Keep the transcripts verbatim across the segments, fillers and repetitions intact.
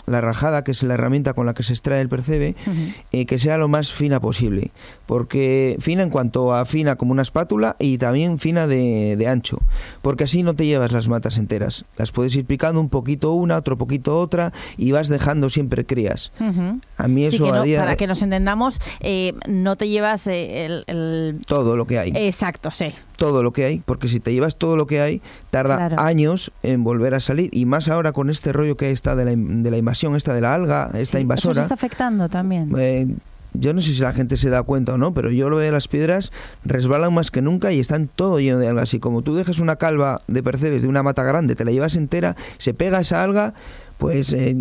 la rajada, que es la herramienta con la que se extrae el percebe, uh-huh. eh, que sea lo más fina posible. Porque fina en cuanto a fina como una espátula y también fina de, de ancho. Porque así no te llevas las matas enteras. Las puedes ir picando un poquito una, otro poquito otra y vas dejando siempre crías. Uh-huh. A mí eso sí, que no, a día... Para que nos entendamos, eh, no te llevas eh, el, el... todo lo que hay. Exacto, sí. Todo lo que hay, porque si te llevas todo lo que hay, tarda claro. años en volver a salir, y más ahora con este rollo que está de la, de la invasión esta de la alga, esta sí, invasora. Eso se está afectando también. Eh, yo no sé si la gente se da cuenta o no, pero yo lo veo, las piedras resbalan más que nunca y están todo lleno de algas. Y como tú dejas una calva de percebes de una mata grande, te la llevas entera, se pega esa alga, pues... Eh,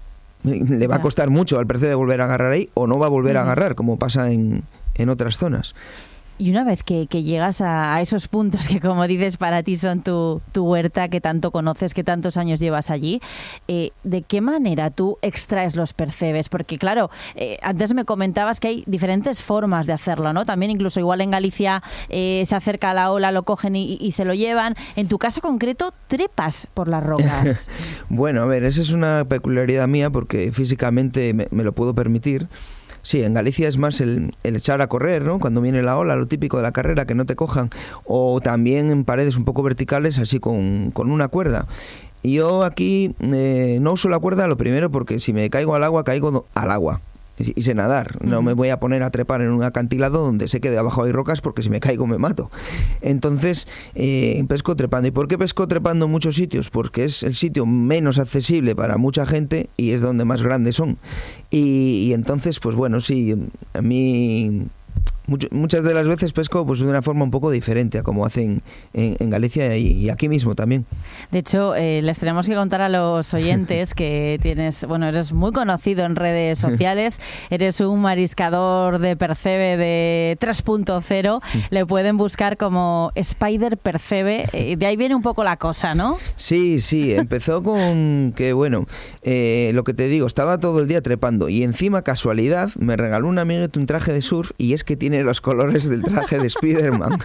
le va a costar mucho al percebe volver a agarrar ahí, o no va a volver uh-huh. a agarrar, como pasa en, en otras zonas. Y una vez que, que llegas a, a esos puntos que, como dices, para ti son tu, tu huerta, que tanto conoces, que tantos años llevas allí, eh, ¿de qué manera tú extraes los percebes? Porque, claro, eh, antes me comentabas que hay diferentes formas de hacerlo, ¿no? También incluso igual en Galicia eh, se acerca a la ola, lo cogen y, y se lo llevan. En tu caso concreto, trepas por las rocas. Bueno, a ver, esa es una peculiaridad mía porque físicamente me, me lo puedo permitir. Sí, en Galicia es más el, el echar a correr, ¿no? Cuando viene la ola, lo típico de la carrera, que no te cojan. O también en paredes un poco verticales, así con, con una cuerda. Y yo aquí eh, no uso la cuerda, lo primero, porque si me caigo al agua, caigo al agua. Y, y sé nadar. No uh-huh. me voy a poner a trepar en un acantilado donde sé que de abajo hay rocas, porque si me caigo me mato. Entonces, eh, pesco trepando. ¿Y por qué pesco trepando en muchos sitios? Porque es el sitio menos accesible para mucha gente y es donde más grandes son. Y, y entonces, pues bueno, sí, a mí... Much, muchas de las veces pesco pues de una forma un poco diferente a como hacen en, en Galicia y, y aquí mismo también. De hecho, eh, les tenemos que contar a los oyentes que tienes, bueno, eres muy conocido en redes sociales, eres un mariscador de percebe de tres punto cero, le pueden buscar como Spider Percebe, eh, de ahí viene un poco la cosa, ¿no? Sí, sí, empezó con que, bueno, eh, lo que te digo, estaba todo el día trepando y encima, casualidad, me regaló un amiguete un traje de surf y es que tiene los colores del traje de Spiderman.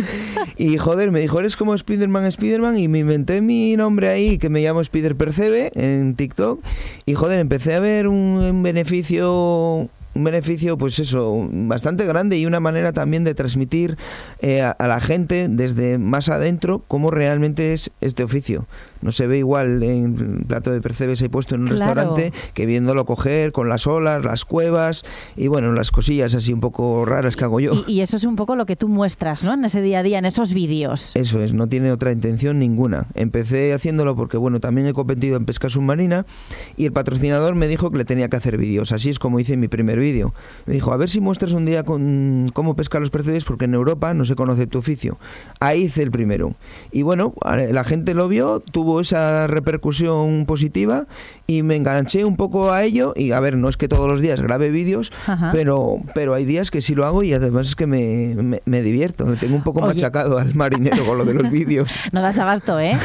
Y joder, me dijo, eres como Spiderman, Spiderman, y me inventé mi nombre ahí, que me llamo Spider Percebe, en TikTok, y joder, empecé a ver un, un beneficio... un beneficio, pues eso, bastante grande y una manera también de transmitir eh, a, a la gente desde más adentro cómo realmente es este oficio. No se ve igual en el plato de percebes ahí puesto en un claro. restaurante que viéndolo coger con las olas, las cuevas y bueno, las cosillas así un poco raras que hago yo. Y, y eso es un poco lo que tú muestras, ¿no? En ese día a día, en esos vídeos. Eso es, no tiene otra intención ninguna. Empecé haciéndolo porque, bueno, también he competido en pesca submarina y el patrocinador me dijo que le tenía que hacer vídeos. Así es como hice mi primer vídeo. Me dijo, a ver si muestras un día con cómo pescar los percebes porque en Europa no se conoce tu oficio. Ahí hice el primero. Y bueno, la gente lo vio, tuvo esa repercusión positiva y me enganché un poco a ello y a ver, no es que todos los días grabe vídeos, pero pero hay días que sí lo hago y además es que me, me, me divierto, me tengo un poco Oye. machacado al marinero con lo de los vídeos. No das abasto, ¿eh?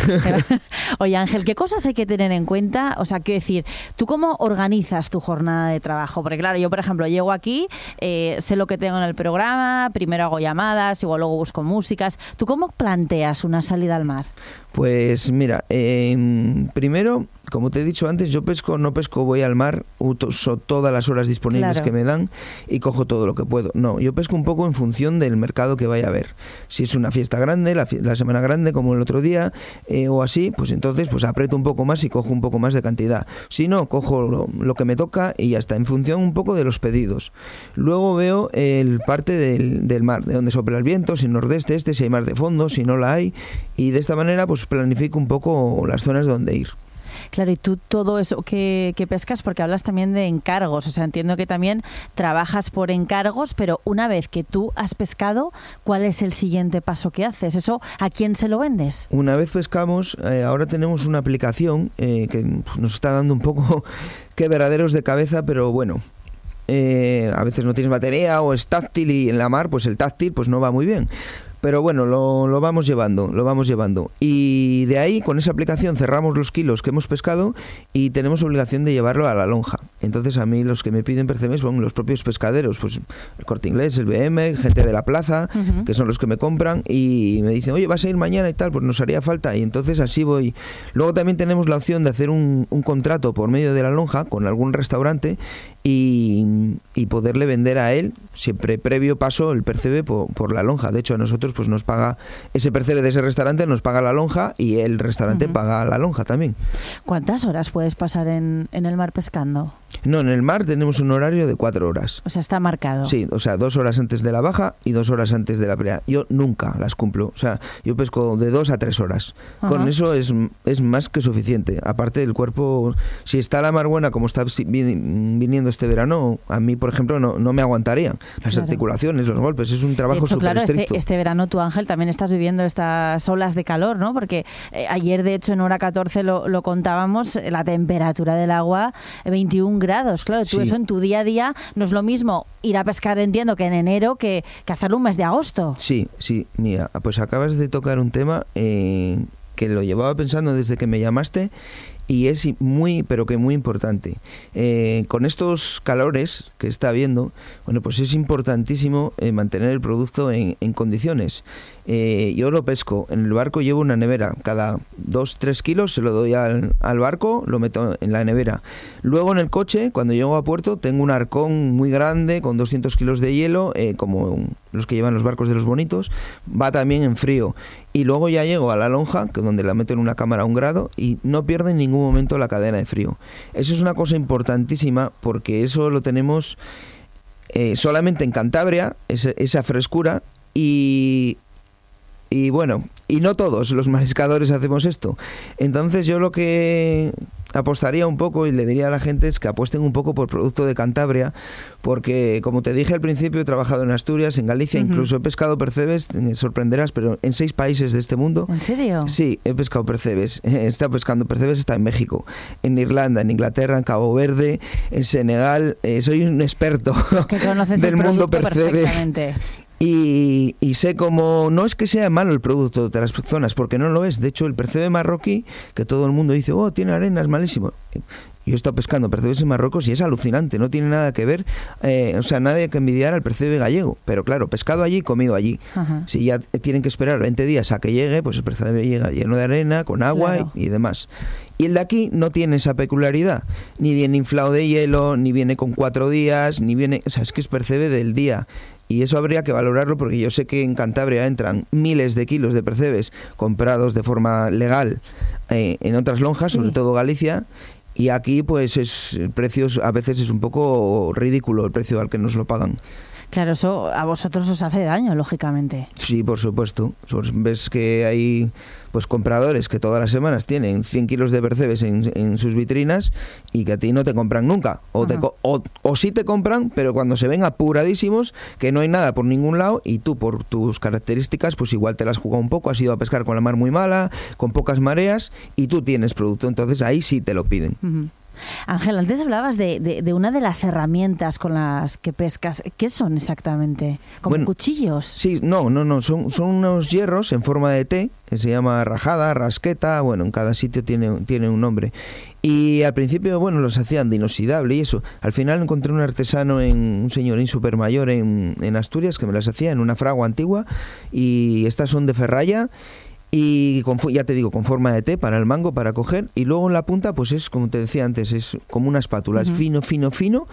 Oye, Ángel, ¿qué cosas hay que tener en cuenta? O sea, quiero decir, ¿tú cómo organizas tu jornada de trabajo? Porque claro, yo por ejemplo llego aquí, eh, sé lo que tengo en el programa, primero hago llamadas, igual luego busco músicas. ¿Tú cómo planteas una salida al mar? Pues mira, eh, primero, como te he dicho antes, yo pesco, no pesco, voy al mar, uso todas las horas disponibles claro. que me dan y cojo todo lo que puedo. No, yo pesco un poco en función del mercado que vaya a haber. Si es una fiesta grande, la, la semana grande, como el otro día, eh, o así, pues entonces pues aprieto un poco más y cojo un poco más de cantidad. Si no, cojo lo, lo que me toca y ya está, en función un poco de los pedidos. Luego veo el parte del, del mar, de donde sopla el viento, si nordeste, este, si hay mar de fondo, si no la hay, y de esta manera pues planifico un poco las zonas donde ir. Claro, y tú todo eso que, que pescas, porque hablas también de encargos, o sea, entiendo que también trabajas por encargos, pero una vez que tú has pescado, ¿cuál es el siguiente paso que haces? ¿Eso a quién se lo vendes? Una vez pescamos, eh, ahora tenemos una aplicación eh, que nos está dando un poco quebraderos de cabeza, pero bueno, eh, a veces no tienes batería o es táctil y en la mar, pues el táctil pues no va muy bien. Pero bueno, lo, lo vamos llevando, lo vamos llevando. Y de ahí, con esa aplicación, cerramos los kilos que hemos pescado y tenemos obligación de llevarlo a la lonja. Entonces a mí los que me piden percebes son los propios pescaderos, pues el Corte Inglés, el B M, gente de la plaza, uh-huh. que son los que me compran y me dicen, oye, vas a ir mañana y tal, pues nos haría falta, y entonces así voy. Luego también tenemos la opción de hacer un, un contrato por medio de la lonja con algún restaurante y, y poderle vender a él, siempre previo paso, el percebe por, por la lonja. De hecho, a nosotros pues nos paga, ese percebe de ese restaurante nos paga la lonja y el restaurante uh-huh. paga la lonja también. ¿Cuántas horas puedes pasar en, en el mar pescando? No, en el mar tenemos un horario de cuatro horas. O sea, está marcado. Sí, o sea, dos horas antes de la baja y dos horas antes de la pelea. Yo nunca las cumplo. O sea, yo pesco de dos a tres horas. Uh-huh. Con eso es, es más que suficiente. Aparte, el cuerpo, si está la mar buena como está viniendo este verano, a mí, por ejemplo, no, no me aguantarían las claro. articulaciones, los golpes. Es un trabajo súper claro, estricto. Este, este verano tú, Ángel, también estás viviendo estas olas de calor, ¿no? Porque eh, ayer, de hecho, en hora catorce lo, lo contábamos, la temperatura del agua, veintiún grados. Claro, tú sí. eso en tu día a día no es lo mismo ir a pescar, entiendo, que en enero que, que hacerlo un mes de agosto. Sí, sí. Mira, pues acabas de tocar un tema eh, que lo llevaba pensando desde que me llamaste y es muy, pero que muy importante. Eh, con estos calores que está habiendo, bueno, pues es importantísimo eh, mantener el producto en, en condiciones. Eh, yo lo pesco, en el barco llevo una nevera, cada dos, tres kilos se lo doy al, al barco, lo meto en la nevera. Luego en el coche, cuando llego a puerto, tengo un arcón muy grande con doscientos kilos de hielo, eh, como los que llevan los barcos de los bonitos, va también en frío. Y luego ya llego a la lonja, que es donde la meto en una cámara a un grado, y no pierde en ningún momento la cadena de frío. Eso es una cosa importantísima, porque eso lo tenemos eh, solamente en Cantabria, ese, esa frescura, y... Y bueno, y no todos los mariscadores hacemos esto. Entonces yo lo que apostaría un poco y le diría a la gente es que apuesten un poco por producto de Cantabria, porque como te dije al principio, he trabajado en Asturias, en Galicia, uh-huh. incluso he pescado percebes, te sorprenderás, pero en seis países de este mundo. ¿En serio? Sí, he pescado percebes. He estado pescando percebes, está en México, en Irlanda, en Inglaterra, en Cabo Verde, en Senegal. Eh, soy un experto que conoces del el mundo percebe. Perfectamente. Y, y sé cómo, no es que sea malo el producto de las zonas, porque no lo es. De hecho, el percebe marroquí, que todo el mundo dice, oh, tiene arena, es malísimo. Yo he estado pescando percebes en Marruecos y es alucinante, no tiene nada que ver, eh, o sea, nada que envidiar al percebe gallego. Pero claro, pescado allí, comido allí. Ajá. Si ya tienen que esperar veinte días a que llegue, pues el percebe llega lleno de arena, con agua claro. y, y demás. Y el de aquí no tiene esa peculiaridad. Ni viene inflado de hielo, ni viene con cuatro días, ni viene... O sea, es que es percebe del día. Y eso habría que valorarlo porque yo sé que en Cantabria entran miles de kilos de percebes comprados de forma legal eh, en otras lonjas, sí. sobre todo Galicia, y aquí pues es el precio a veces es un poco ridículo el precio al que nos lo pagan. Claro, eso a vosotros os hace daño, lógicamente. Sí, por supuesto. Ves que hay pues compradores que todas las semanas tienen cien kilos de percebes en, en sus vitrinas y que a ti no te compran nunca. O, te, o, o sí te compran, pero cuando se ven apuradísimos, que no hay nada por ningún lado y tú por tus características pues igual te las has jugado un poco, has ido a pescar con la mar muy mala, con pocas mareas y tú tienes producto. Entonces ahí sí te lo piden. Uh-huh. Ángel, antes hablabas de, de, de una de las herramientas con las que pescas. ¿Qué son exactamente? ¿Como bueno, cuchillos? Sí, no, no, no. Son, son unos hierros en forma de T, que se llama rajada, rasqueta. Bueno, en cada sitio tiene, tiene un nombre. Y al principio, bueno, los hacían de inoxidable y eso. Al final encontré un artesano, en un señorín súper mayor en, en Asturias, que me las hacía en una fragua antigua. Y estas son de ferralla. Y con, ya te digo, con forma de T para el mango, para coger. Y luego en la punta, pues es, como te decía antes, es como una espátula. Uh-huh. Es fino, fino, fino.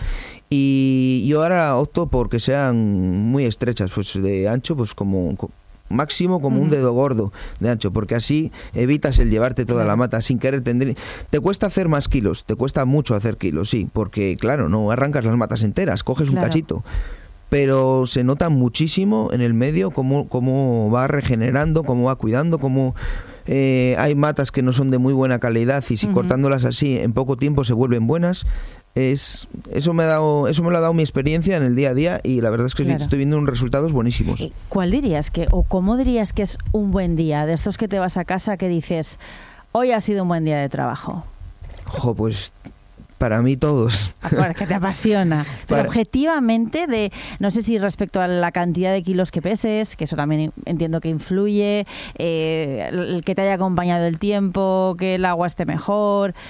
Y yo ahora opto por que sean muy estrechas, pues de ancho, pues como... máximo como uh-huh. un dedo gordo de ancho, porque así evitas el llevarte toda uh-huh. la mata sin querer. Tendr... Te cuesta hacer más kilos, te cuesta mucho hacer kilos, sí, porque claro, no arrancas las matas enteras, coges claro. un cachito. Pero se nota muchísimo en el medio cómo, cómo va regenerando, cómo va cuidando, cómo eh, hay matas que no son de muy buena calidad y si uh-huh. cortándolas así en poco tiempo se vuelven buenas. Es eso me ha dado eso me lo ha dado mi experiencia en el día a día y la verdad es que claro. estoy viendo unos resultados buenísimos. ¿Cuál dirías que o cómo dirías que es un buen día de estos que te vas a casa que dices hoy ha sido un buen día de trabajo? Jo, pues para mí todos. Acuérdate, que te apasiona. Pero para... objetivamente, de no sé si respecto a la cantidad de kilos que peses, que eso también entiendo que influye, eh, el que te haya acompañado el tiempo, que el agua esté mejor.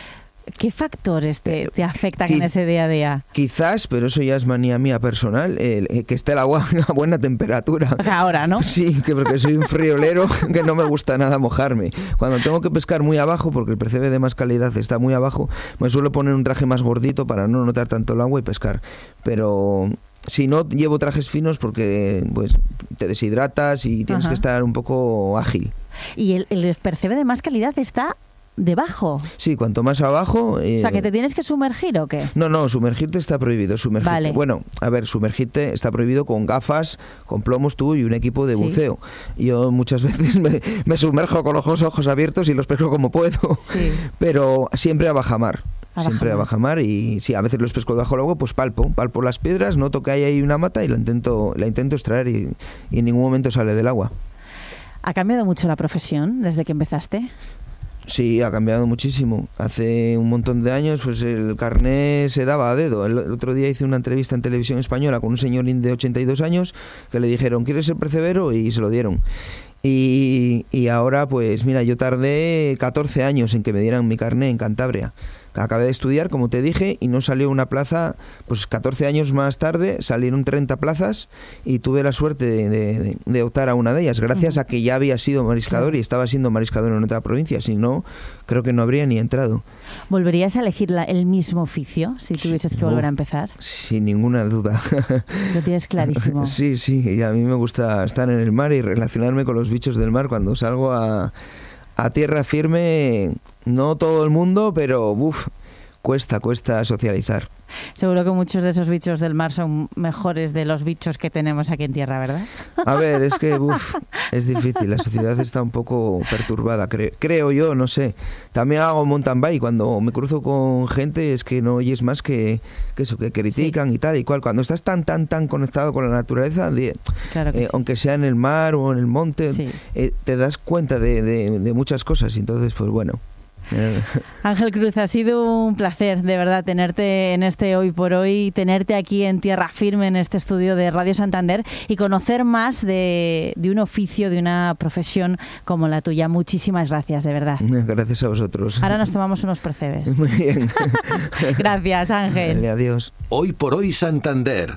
¿Qué factores te, te afectan Quiz, en ese día a día? Quizás, pero eso ya es manía mía personal, el, el que esté el agua a buena temperatura. O sea, ahora, ¿no? Sí, que porque soy un friolero que no me gusta nada mojarme. Cuando tengo que pescar muy abajo, porque el percebe de más calidad está muy abajo, me suelo poner un traje más gordito para no notar tanto el agua y pescar. Pero si no, llevo trajes finos porque pues te deshidratas y tienes Ajá. que estar un poco ágil. ¿Y el, el percebe de más calidad está debajo? Sí, cuanto más abajo... Eh... O sea, ¿que te tienes que sumergir o qué? No, no, sumergirte está prohibido. Sumergirte. Vale. Bueno, a ver, sumergirte está prohibido con gafas, con plomos tú y un equipo de sí. buceo. Yo muchas veces me, me sumerjo con los ojos, ojos abiertos y los pesco como puedo, sí. pero siempre a bajamar. A siempre bajamar. a bajamar y sí, a veces los pesco debajo del agua, pues palpo, palpo las piedras, noto que hay ahí una mata y la intento, la intento extraer y, y en ningún momento sale del agua. ¿Ha cambiado mucho la profesión desde que empezaste? Sí, ha cambiado muchísimo. Hace un montón de años pues el carné se daba a dedo. El otro día hice una entrevista en televisión española con un señor de ochenta y dos años que le dijeron, ¿quieres ser percebero? Y se lo dieron. Y, y ahora pues mira, yo tardé catorce años en que me dieran mi carné en Cantabria. Acabé de estudiar, como te dije, y no salió una plaza, pues catorce años más tarde salieron treinta plazas y tuve la suerte de, de, de optar a una de ellas, gracias uh-huh. a que ya había sido mariscador claro. y estaba siendo mariscador en otra provincia, si no, creo que no habría ni entrado. ¿Volverías a elegir la, el mismo oficio si tuvieses que no, volver a empezar? Sin ninguna duda. Lo tienes clarísimo. Sí, sí, y a mí me gusta estar en el mar y relacionarme con los bichos del mar cuando salgo a... A tierra firme, no todo el mundo, pero uf, cuesta, cuesta socializar. Seguro que muchos de esos bichos del mar son mejores de los bichos que tenemos aquí en tierra, ¿verdad? A ver, es que uf, es difícil, la sociedad está un poco perturbada, cre- creo yo, no sé. También hago mountain bike, cuando me cruzo con gente es que no oyes más que, que eso, que critican sí. y tal y cual. Cuando estás tan, tan, tan conectado con la naturaleza, de, claro que eh, sí. aunque sea en el mar o en el monte, sí. eh, te das cuenta de, de, de muchas cosas y entonces, pues bueno... Ángel Cruz, ha sido un placer de verdad tenerte en este Hoy por Hoy, tenerte aquí en tierra firme en este estudio de Radio Santander y conocer más de, de un oficio, de una profesión como la tuya. Muchísimas gracias, de verdad. Gracias a vosotros. Ahora nos tomamos unos percebes. Muy bien. Gracias, Ángel. Vale, adiós. Hoy por Hoy Santander.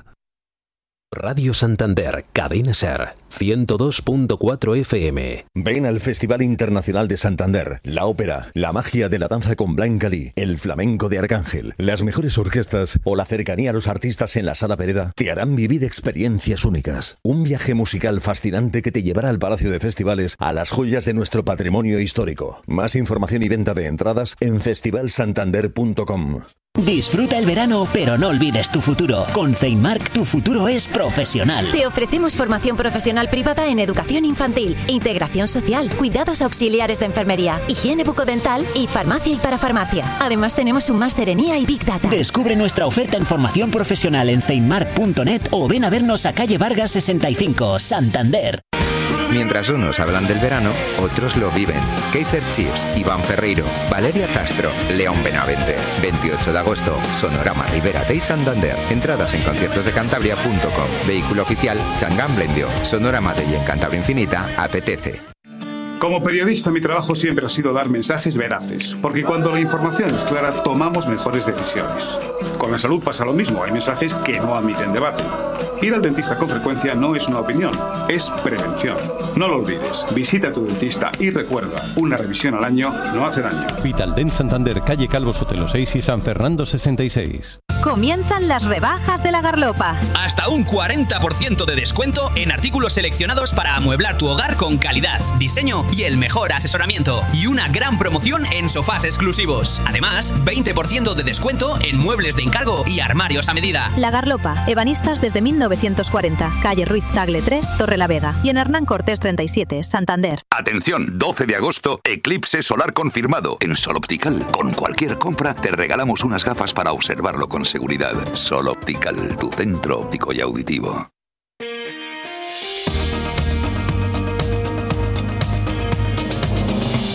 Radio Santander, Cadena Ser, ciento dos punto cuatro F M. Ven al Festival Internacional de Santander, la ópera, la magia de la danza con Blanca Lee, el flamenco de Arcángel, las mejores orquestas o la cercanía a los artistas en la Sala Pereda te harán vivir experiencias únicas. Un viaje musical fascinante que te llevará al Palacio de Festivales, a las joyas de nuestro patrimonio histórico. Más información y venta de entradas en festival santander punto com. Disfruta el verano, pero no olvides tu futuro. Con Ceinmark, tu futuro es profesional. Te ofrecemos formación profesional privada en educación infantil, integración social, cuidados auxiliares de enfermería, higiene bucodental y farmacia y parafarmacia. Además, tenemos un máster en I A y Big Data. Descubre nuestra oferta en formación profesional en ceinmark punto net o ven a vernos a calle Vargas sesenta y cinco, Santander. Mientras unos hablan del verano, otros lo viven. Kaiser Chiefs, Iván Ferreiro, Valeria Castro, León Benavente. veintiocho de agosto, Sonorama Ribera y Santander. Entradas en conciertos de cantabria punto com. Vehículo oficial, Changán Blendio. Sonorama de y en Cantabria Infinita, apetece. Como periodista, mi trabajo siempre ha sido dar mensajes veraces, porque cuando la información es clara, tomamos mejores decisiones. Con la salud pasa lo mismo, hay mensajes que no admiten debate. Ir al dentista con frecuencia no es una opinión, es prevención. No lo olvides, visita a tu dentista y recuerda, una revisión al año no hace daño. Vitaldent Santander, calle Calvo Sotelo seis y San Fernando sesenta y seis. Comienzan las rebajas de la Garlopa. Hasta un cuarenta por ciento de descuento en artículos seleccionados para amueblar tu hogar con calidad, diseño y el mejor asesoramiento. Y una gran promoción en sofás exclusivos. Además, veinte por ciento de descuento en muebles de encargo y armarios a medida. La Garlopa, ebanistas desde mil novecientos cuarenta, calle Ruiz Tagle tres, Torrelavega. Y en Hernán Cortés treinta y siete, Santander. Atención, doce de agosto, eclipse solar confirmado. En Sol Optical, con cualquier compra, te regalamos unas gafas para observarlo con seguridad. Sol Optical, tu centro óptico y auditivo.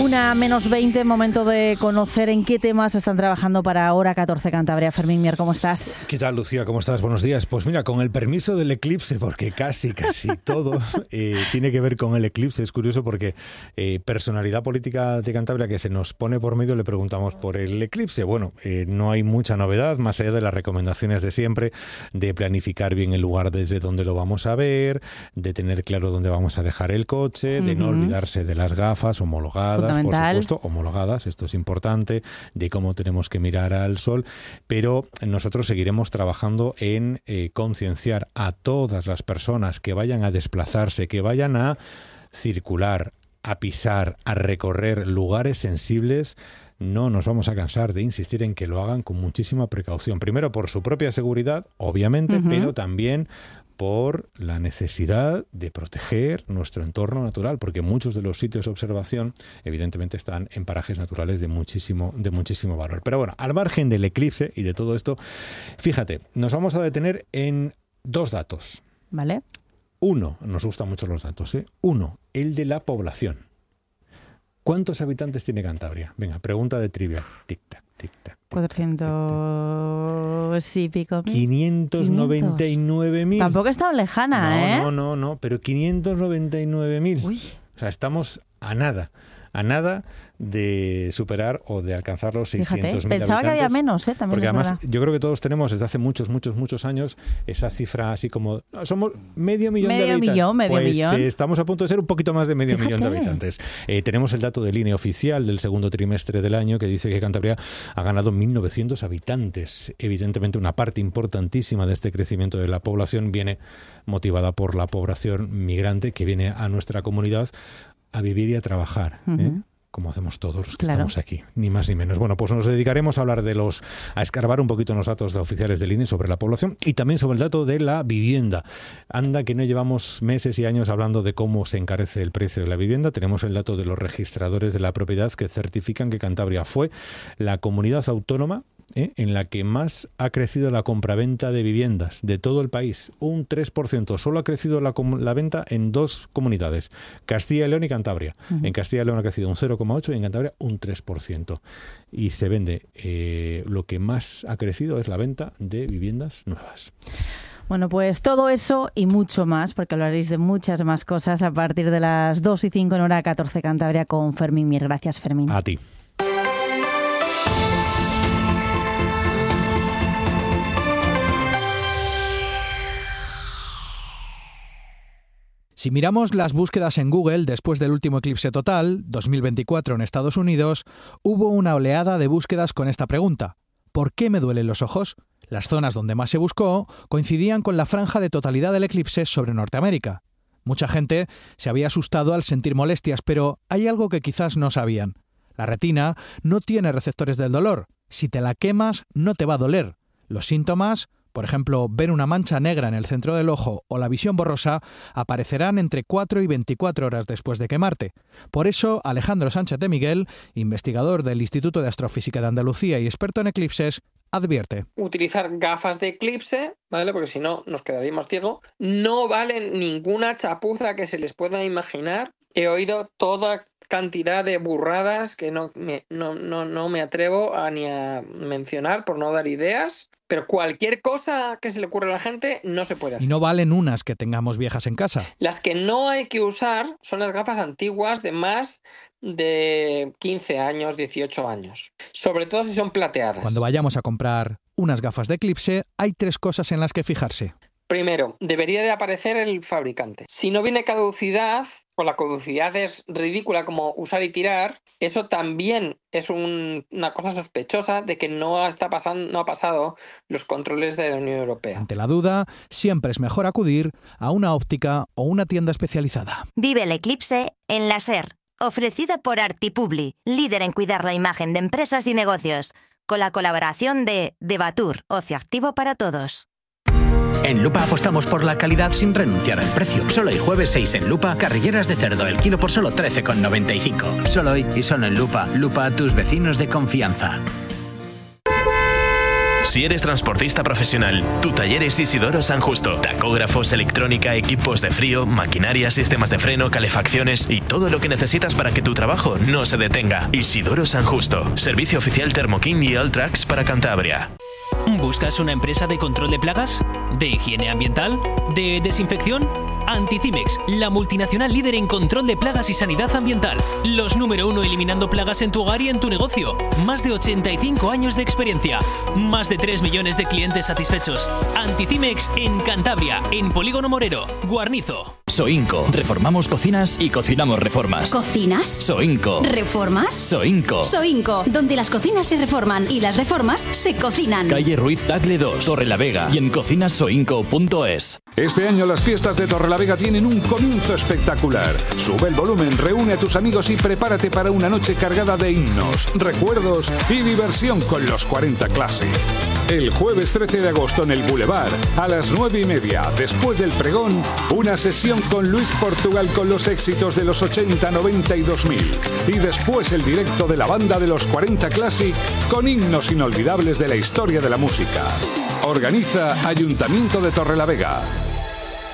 Una menos veinte, momento de conocer en qué temas están trabajando para Hora catorce Cantabria. Fermín Mier, ¿cómo estás? ¿Qué tal, Lucía? ¿Cómo estás? Buenos días. Pues mira, con el permiso del eclipse, porque casi, casi todo eh, tiene que ver con el eclipse. Es curioso porque eh, personalidad política de Cantabria que se nos pone por medio, le preguntamos por el eclipse. Bueno, eh, no hay mucha novedad, más allá de las recomendaciones de siempre, de planificar bien el lugar desde donde lo vamos a ver, de tener claro dónde vamos a dejar el coche, de uh-huh. no olvidarse de las gafas homologadas, por supuesto, homologadas, esto es importante, de cómo tenemos que mirar al sol, pero nosotros seguiremos trabajando en eh, concienciar a todas las personas que vayan a desplazarse, que vayan a circular, a pisar, a recorrer lugares sensibles. No nos vamos a cansar de insistir en que lo hagan con muchísima precaución. Primero por su propia seguridad, obviamente, uh-huh. pero también por la necesidad de proteger nuestro entorno natural, porque muchos de los sitios de observación evidentemente están en parajes naturales de muchísimo, de muchísimo valor. Pero bueno, al margen del eclipse y de todo esto, fíjate, nos vamos a detener en dos datos. Vale. Uno, nos gustan mucho los datos, ¿eh? Uno, el de la población. ¿Cuántos habitantes tiene Cantabria? Venga, pregunta de trivia. Tic-tac, tic-tac. cuatrocientos y pico mil. quinientos noventa y nueve mil. Tampoco es tan lejana, no, ¿eh? No, no, no, pero quinientos noventa y nueve mil. Uy. O sea, estamos a nada, a nada de superar o de alcanzar los seiscientos mil habitantes. Pensaba que había menos, ¿eh? También porque además verdad. Yo creo que todos tenemos desde hace muchos, muchos, muchos años esa cifra así como somos medio millón medio de habitantes. Millón, medio pues millón. Eh, estamos a punto de ser un poquito más de medio Fíjate. millón de habitantes. Eh, tenemos el dato de línea oficial del segundo trimestre del año que dice que Cantabria ha ganado mil novecientos habitantes. Evidentemente una parte importantísima de este crecimiento de la población viene motivada por la población migrante que viene a nuestra comunidad a vivir y a trabajar, uh-huh. ¿eh? Como hacemos todos los que claro. estamos aquí, ni más ni menos. Bueno, pues nos dedicaremos a hablar de los, a escarbar un poquito los datos de oficiales del I N E sobre la población y también sobre el dato de la vivienda. Anda que no llevamos meses y años hablando de cómo se encarece el precio de la vivienda. Tenemos el dato de los registradores de la propiedad que certifican que Cantabria fue la comunidad autónoma ¿eh? en la que más ha crecido la compraventa de viviendas de todo el país, un tres por ciento. Solo ha crecido la, la venta en dos comunidades, Castilla y León y Cantabria. Uh-huh. En Castilla y León ha crecido un cero coma ocho por ciento y en Cantabria un tres por ciento. Y se vende, eh, lo que más ha crecido es la venta de viviendas nuevas. Bueno, pues todo eso y mucho más, porque hablaréis de muchas más cosas a partir de las dos y cinco en Hora catorce Cantabria con Fermín Mier. Gracias, Fermín. A ti. Si miramos las búsquedas en Google después del último eclipse total, dos mil veinticuatro en Estados Unidos, hubo una oleada de búsquedas con esta pregunta: ¿por qué me duelen los ojos? Las zonas donde más se buscó coincidían con la franja de totalidad del eclipse sobre Norteamérica. Mucha gente se había asustado al sentir molestias, pero hay algo que quizás no sabían. La retina no tiene receptores del dolor. Si te la quemas, no te va a doler. Los síntomas, por ejemplo, ver una mancha negra en el centro del ojo o la visión borrosa, aparecerán entre cuatro y veinticuatro horas después de quemarte. Por eso, Alejandro Sánchez de Miguel, investigador del Instituto de Astrofísica de Andalucía y experto en eclipses, advierte. Utilizar gafas de eclipse, ¿vale? Porque si no nos quedaríamos ciegos. No valen ninguna chapuza que se les pueda imaginar. He oído toda cantidad de burradas que no me, no, no, no me atrevo a ni a mencionar por no dar ideas. Pero cualquier cosa que se le ocurra a la gente no se puede hacer. Y no valen unas que tengamos viejas en casa. Las que no hay que usar son las gafas antiguas de más de quince años, dieciocho años. Sobre todo si son plateadas. Cuando vayamos a comprar unas gafas de eclipse, hay tres cosas en las que fijarse. Primero, debería de aparecer el fabricante. Si no viene caducidad, o la caducidad es ridícula como usar y tirar, eso también es un, una cosa sospechosa de que no está pasando, no ha pasado los controles de la Unión Europea. Ante la duda, siempre es mejor acudir a una óptica o una tienda especializada. Vive el eclipse en la SER, ofrecida por Artipubli, líder en cuidar la imagen de empresas y negocios, con la colaboración de Debatur, ocio activo para todos. En Lupa apostamos por la calidad sin renunciar al precio. Solo hoy jueves seis en Lupa, carrilleras de cerdo el kilo por solo trece con noventa y cinco. Solo hoy y solo en Lupa. Lupa, tus vecinos de confianza. Si eres transportista profesional, tu taller es Isidoro San Justo. Tacógrafos, electrónica, equipos de frío, maquinaria, sistemas de freno, calefacciones y todo lo que necesitas para que tu trabajo no se detenga. Isidoro San Justo. Servicio oficial Thermokin y Alltrax para Cantabria. ¿Buscas una empresa de control de plagas? ¿De higiene ambiental? ¿De desinfección? Anticimex, la multinacional líder en control de plagas y sanidad ambiental. Los número uno eliminando plagas en tu hogar y en tu negocio. Más de ochenta y cinco años de experiencia. Más de tres millones de clientes satisfechos. Anticimex en Cantabria, en Polígono Morero, Guarnizo. Soinco. Reformamos cocinas y cocinamos reformas. ¿Cocinas? Soinco. ¿Reformas? Soinco. Soinco, donde las cocinas se reforman y las reformas se cocinan. Calle Ruiz Tagle dos, Torrelavega y en cocinas soinco punto es. Este año las fiestas de Torrelavega tienen un comienzo espectacular. Sube el volumen, reúne a tus amigos y prepárate para una noche cargada de himnos, recuerdos y diversión con los cuarenta Classic. El jueves trece de agosto en el Boulevard, a las nueve y media, después del pregón, una sesión con Luis Portugal con los éxitos de los ochenta, noventa y dos mil. Y después el directo de la banda de los cuarenta Classic con himnos inolvidables de la historia de la música. Organiza Ayuntamiento de Torrelavega.